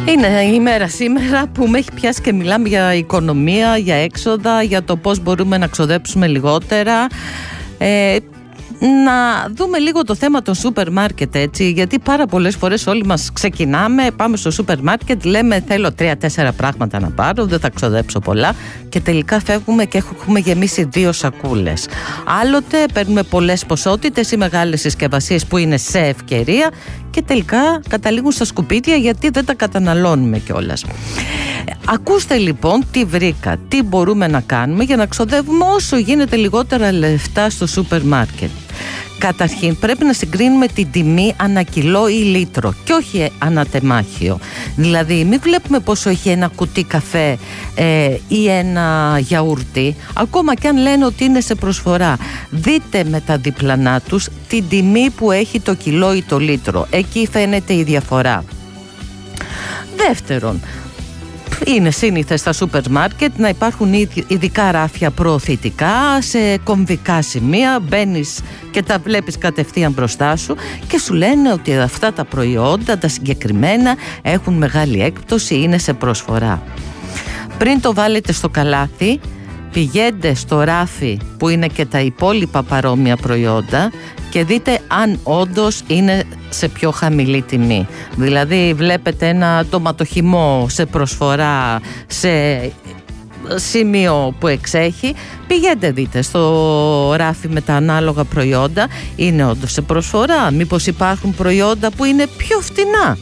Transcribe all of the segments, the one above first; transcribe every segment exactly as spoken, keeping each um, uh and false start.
Είναι η ημέρα σήμερα που με έχει πιάσει και μιλάμε για οικονομία, για έξοδα, για το πώς μπορούμε να ξοδέψουμε λιγότερα. Ε, να δούμε λίγο το θέμα των σούπερ μάρκετ, έτσι, γιατί πάρα πολλές φορές όλοι μας ξεκινάμε, πάμε στο σούπερ μάρκετ, λέμε θέλω τρία-τέσσερα πράγματα να πάρω, δεν θα ξοδέψω πολλά και τελικά φεύγουμε και έχουμε γεμίσει δύο σακούλες. Άλλοτε παίρνουμε πολλές ποσότητες ή μεγάλες συσκευασίες που είναι σε ευκαιρία και τελικά καταλήγουν στα σκουπίδια γιατί δεν τα καταναλώνουμε κιόλας. Ακούστε λοιπόν τι βρήκα, τι μπορούμε να κάνουμε για να ξοδεύουμε όσο γίνεται λιγότερα λεφτά στο σούπερ μάρκετ. Καταρχήν πρέπει να συγκρίνουμε την τιμή ανά κιλό ή λίτρο και όχι ανά τεμάχιο. Δηλαδή μην βλέπουμε πόσο έχει ένα κουτί καφέ ε, ή ένα γιαούρτι, ακόμα και αν λένε ότι είναι σε προσφορά. Δείτε με τα διπλανά τους την τιμή που έχει το κιλό ή το λίτρο. Εκεί φαίνεται η διαφορά. Δεύτερον, είναι σύνηθες στα σούπερ μάρκετ να υπάρχουν ειδικά ράφια προωθητικά σε κομβικά σημεία. Μπαίνεις και τα βλέπεις κατευθείαν μπροστά σου και σου λένε ότι αυτά τα προϊόντα, τα συγκεκριμένα, έχουν μεγάλη έκπτωση, είναι σε προσφορά. Πριν το βάλετε στο καλάθι, πηγαίνετε στο ράφι που είναι και τα υπόλοιπα παρόμοια προϊόντα και δείτε αν όντως είναι σε πιο χαμηλή τιμή. Δηλαδή βλέπετε ένα ντοματοχυμό σε προσφορά σε σημείο που εξέχει, πηγαίνετε δείτε στο ράφι με τα ανάλογα προϊόντα, είναι όντως σε προσφορά, μήπως υπάρχουν προϊόντα που είναι πιο φτηνά.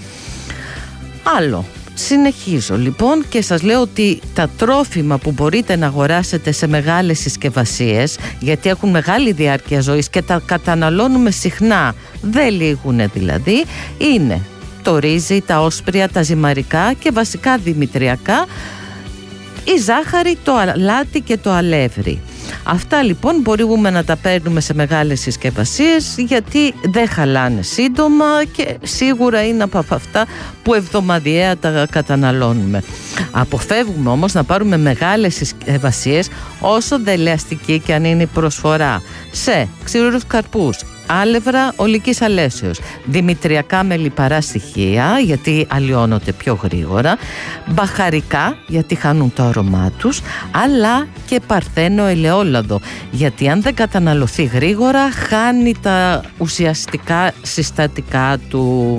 Άλλο. Συνεχίζω λοιπόν και σας λέω ότι τα τρόφιμα που μπορείτε να αγοράσετε σε μεγάλες συσκευασίες, γιατί έχουν μεγάλη διάρκεια ζωής και τα καταναλώνουμε συχνά, δεν λήγουν δηλαδή, είναι το ρύζι, τα όσπρια, τα ζυμαρικά και βασικά δημητριακά, η ζάχαρη, το αλάτι και το αλεύρι. Αυτά λοιπόν μπορούμε να τα παίρνουμε σε μεγάλες συσκευασίες γιατί δεν χαλάνε σύντομα και σίγουρα είναι από αυτά που εβδομαδιαία τα καταναλώνουμε. Αποφεύγουμε όμως να πάρουμε μεγάλες συσκευασίες όσο δελεαστική και αν είναι η προσφορά σε ξηρούς καρπούς, άλευρα ολικής αλέσεως, δημητριακά με λιπαρά στοιχεία γιατί αλλοιώνονται πιο γρήγορα, μπαχαρικά γιατί χάνουν το αρώμά τους, αλλά και παρθένο ελαιόλαδο γιατί αν δεν καταναλωθεί γρήγορα χάνει τα ουσιαστικά συστατικά του.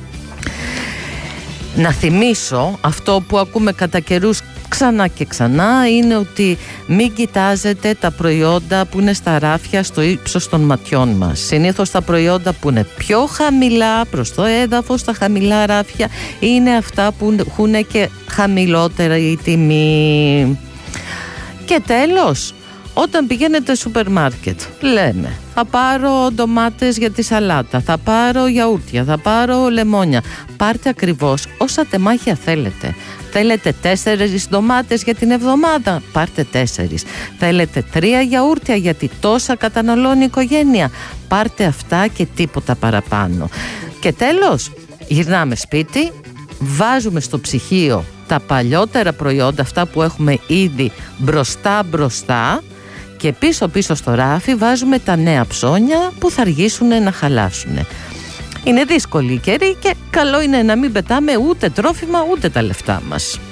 Να θυμίσω αυτό που ακούμε κατά καιρούς ξανά και ξανά, είναι ότι μην κοιτάζετε τα προϊόντα που είναι στα ράφια στο ύψος των ματιών μας. Συνήθως τα προϊόντα που είναι πιο χαμηλά προς το έδαφος, τα χαμηλά ράφια, είναι αυτά που έχουν και χαμηλότερη τιμή. Και τέλος, όταν πηγαίνετε σούπερ μάρκετ, λέμε θα πάρω ντομάτες για τη σαλάτα, θα πάρω γιαούρτια, θα πάρω λεμόνια. Πάρτε ακριβώς όσα τεμάχια θέλετε. Θέλετε τέσσερις ντομάτες για την εβδομάδα, πάρτε τέσσερις. Θέλετε τρία γιαούρτια γιατί τόσα καταναλώνει η οικογένεια, πάρτε αυτά και τίποτα παραπάνω. Και τέλος, γυρνάμε σπίτι, βάζουμε στο ψυγείο τα παλιότερα προϊόντα, αυτά που έχουμε ήδη μπροστά μπροστά, και πίσω πίσω στο ράφι βάζουμε τα νέα ψώνια που θα αργήσουν να χαλάσουν. Είναι δύσκολη η καιρή και καλό είναι να μην πετάμε ούτε τρόφιμα ούτε τα λεφτά μας.